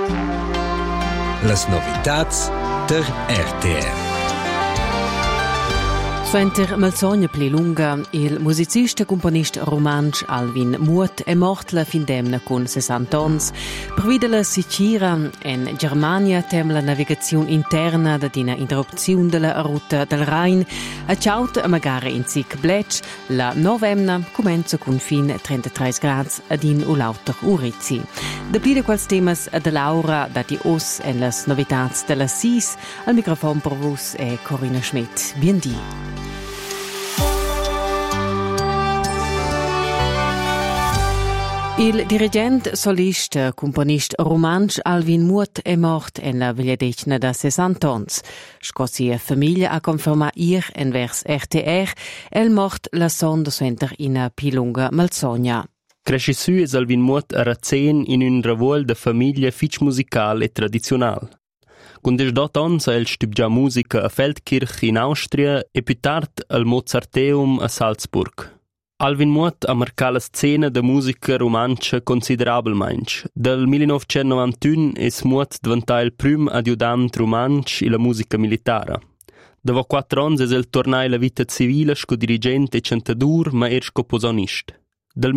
Las novitats der RTR. Suenter Malsogna pli lunga, il musicista e componist romansch Alvin Muoth è mort la fin demna con 60 ans. Per vide la Sicilia in Germania tem la navigazione interna da una interruzione della rotta del Rhein. A Ciaut magari in Sic Bletch, la novemna comincia con fin 33 gradi ad in Ulauter Urizi. Da pli de quals temas ad Laura dati os en las novitats della SIS, al microfono per vos è Corinna Schmidt. Biendi. Il dirigente solista componist romansch Alvin Muoth è mort en la vegliadecina da 60 ans. Scosia famiglia ha conferma ir en vers RTR el mort la sonda suenter in a pilunga Malsogna. Crescissu es Alvin Muoth a Razen in un revuol de famiglia fitch musical e tradizional. Con 18 ans ha el stübgia musica a Feldkirch in Austria e più tard al Mozarteum a Salzburg. Alvin Muoth ha marcat la scena de musica romancia considerabilmente. Dal 1991 es Muoth diventà il prim adjudant romansch in la musica militare. Dopo 4 anni es el tornà la vita civile sco dirigente e cantadur, ma sco posonist. Dal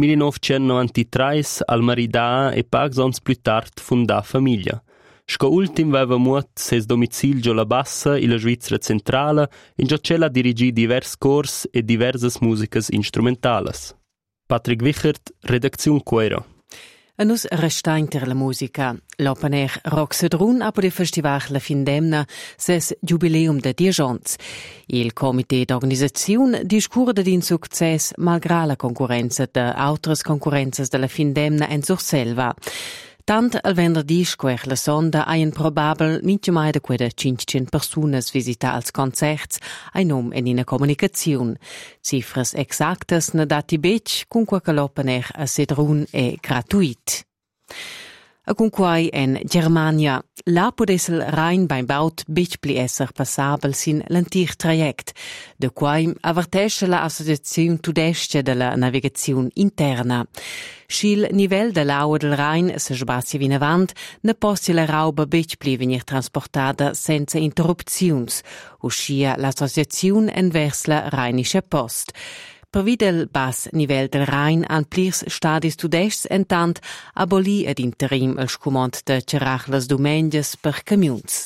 1993 al maridà e pocs anni più tard fundà famiglia. Sco ultim veva Muoth ses domicilio la Bassa in la Svizzera centrale, in giocella dirigì divers cors e diversas musicas instrumentales. Patrick Wichert, Redaktion Quero. A nus resta inter la musica. L'Open Air Roxedrun ha per il festival la fin demna ses jubileum de 10 ans. Il comité d'organizzazione discurre din success malgrado la concorrenza de altres concorrences de la fin demna en Surselva. Tant al venerdì squer la sonda ein probabel minche mai da queda 500 personas visita als concerts ein nom en ina comunicazione. Cifras exactas na dati bec con qua l'Open Air a Sedrun è gratuit. A conquai en Germania, la podessel Rhein beim Baut bec pli esser passabel sin l'antic traject, de quai avertesce la Associazione Tudesce della Navigazione Interna. Schil nivell de l'aua del Rhein se sbassi vinavant, ne possi la rauba bec pli venir transportada senza interrupziuns, uscia l'associazione envers la Rheinische Post. Per videl bas nivell del Rhein an plirs stadis tudescs entant aboli ad interim el scumont de cerach las domenges per camiuns.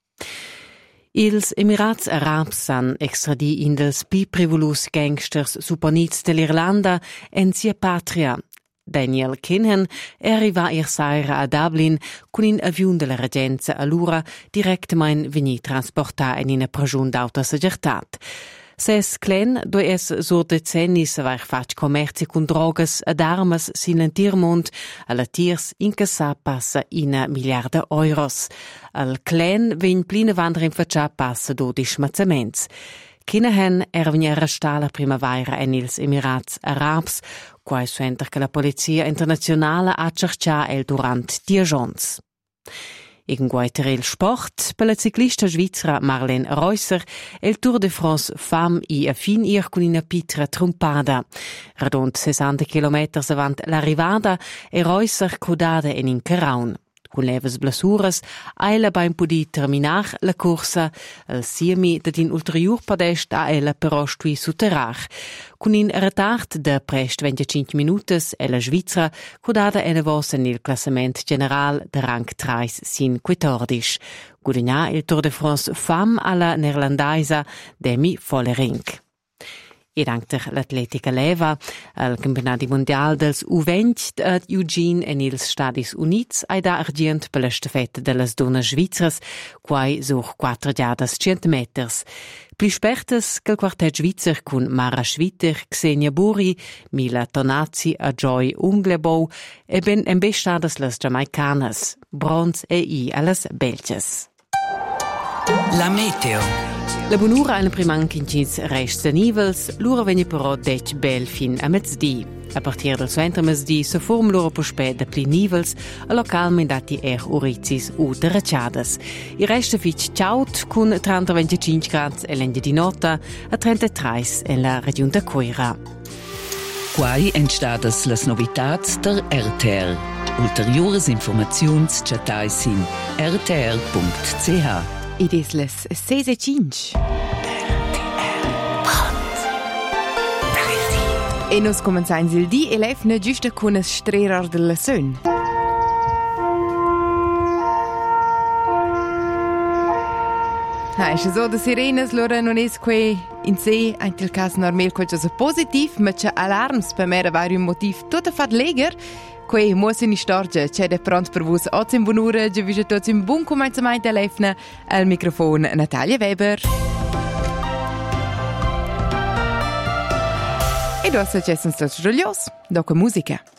Ils Emirats Arabs san extradi in dels pi privolus gangsters supponits dell'Irlanda en sia patria. Daniel Kinahan arriva ir saira a Dublin con in avion della regenza allura directamain veni transportar en ina pragiun d'auta segurtat. Ses clen, doi es sur decennis aver fac commerci con drogas ad armas sin l'entirmond, alla tiers incassa passa ina miliarda euros. Al clen vegn plina vandra in faccia passa 12 mazzaments. Kinahan vegn arrestar la primavera en ils Emirats Arabs, quai suenter che la polizia internazionale ha cercià el durant 10 ans. In guaiter il sport, per la ciclista svizzera Marlene Reusser, il Tour de France Femme a fin ir con una pitra trompada. Radont 60 km avant l'arrivada e Reusser codada in Incaraun. Con leves blasuras, ella beim pudi terminar la corsa, al siemi dat in ulterior podest a ella però stui suterrar. Con in retard de prest 25 minutos, ella Svizzera codada ena vos en il classament general de rang 3 sin 14. Guadagna il Tour de France Femme alla neerlandaisa Demi Vollering. E dankter l'atletica leva, al campionati mondial dels U20 ad Eugene en ils Stadis Units ai da argent per la stafetta delle donne svizzeras, quai sur 4 giadas 100 meters. Pli spertes che il quartet svizzer con Mara Schwitter, Xenia Buri, Mila Tonazzi a Joy Unglebou e ben embestadas las Jamaicanas, bronz e i alles Belges. La meteo. La bonura alla primanca in cins resta nivels, l'ura vegna però dec bel fin a mezzdi. A partir del centro mezzdi se form l'ura pospè da pli nivels, a localment dati urizis u deracciadas. I resta fitch ciaut con 30-25 gradi e l'endia di nota a 33 en la regione da Coira. Quai entstadas las novitats der RTR. Ulteriores informaziuns chattai sin rtr.ch. Ed es les 6:05. E nos comenzains il di e lefna giusta con es strerar della sön. Ist so, dass sirenes lora non es que in sé ein til cas normal qualcosa positiv, ma c'è alarms per me vari un motiv tutta fat leger. Que muss in storge, c'è de pront per vos oz in bonura, già visce tots in buon comencement lefna al microfono Natalia Weber. E dopo c'è un sto roglios, dopo musica.